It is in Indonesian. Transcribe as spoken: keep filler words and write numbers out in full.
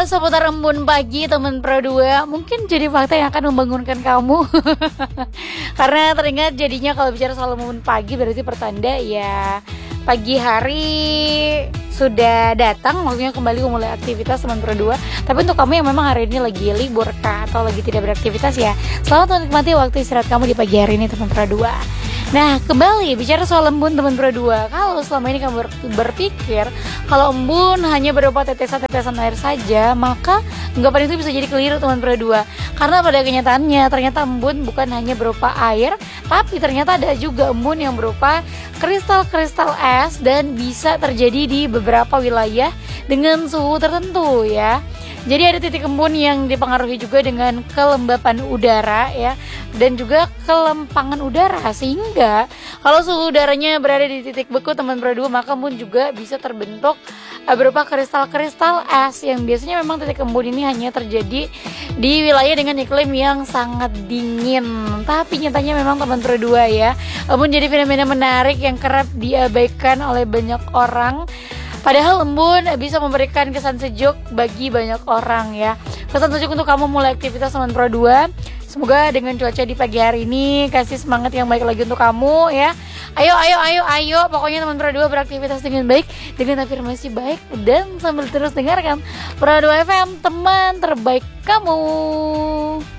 seputar embun pagi teman Pro dua, mungkin jadi fakta yang akan membangunkan kamu. Karena teringat jadinya kalau bicara soal embun pagi berarti pertanda ya pagi hari sudah datang, maksudnya kembali memulai aktivitas teman Pro dua. Tapi untuk kamu yang memang hari ini lagi libur kah atau lagi tidak beraktivitas ya, selamat menikmati waktu istirahat kamu di pagi hari ini teman Pro dua. Nah, kembali bicara soal embun teman Pro dua. Kalau selama ini kamu berpikir kalau embun hanya berupa tetesan-tetesan air saja, maka anggapan itu bisa jadi keliru teman Pro dua. Karena pada kenyataannya ternyata embun bukan hanya berupa air, tapi ternyata ada juga embun yang berupa kristal-kristal es dan bisa terjadi di beberapa wilayah dengan suhu tertentu ya. Jadi ada titik embun yang dipengaruhi juga dengan kelembapan udara ya, dan juga kelempangan udara, sehingga kalau suhu udaranya berada di titik beku teman Pro dua, maka embun juga bisa terbentuk berupa kristal-kristal es yang biasanya memang titik embun ini hanya terjadi di wilayah dengan iklim yang sangat dingin. Tapi nyatanya memang teman Pro dua ya, embun jadi fenomena menarik yang kerap diabaikan oleh banyak orang. Padahal embun bisa memberikan kesan sejuk bagi banyak orang ya. Kesan sejuk untuk kamu mulai aktivitas teman Pro dua. Semoga dengan cuaca di pagi hari ini kasih semangat yang baik lagi untuk kamu ya. Ayo, ayo, ayo, ayo. Pokoknya teman Pro dua beraktivitas dengan baik, dengan afirmasi baik, dan sambil terus dengarkan Pro dua F M, teman terbaik kamu.